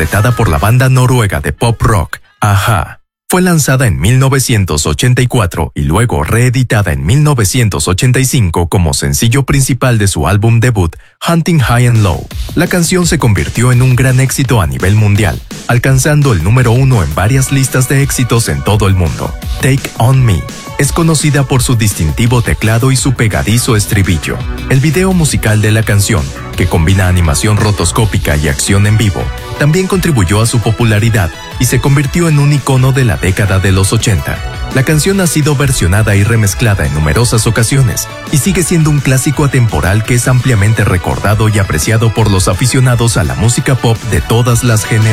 interpretada por la banda noruega de pop rock, a-ha. Fue lanzada en 1984 y luego reeditada en 1985 como sencillo principal de su álbum debut, Hunting High and Low. La canción se convirtió en un gran éxito a nivel mundial, alcanzando el número 1 en varias listas de éxitos en todo el mundo. Take On Me es conocida por su distintivo teclado y su pegadizo estribillo. El video musical de la canción, que combina animación rotoscópica y acción en vivo, también contribuyó a su popularidad y se convirtió en un icono de la década de los 80. La canción ha sido versionada y remezclada en numerosas ocasiones y sigue siendo un clásico atemporal que es ampliamente recordado y apreciado por los aficionados a la música pop de todas las generaciones.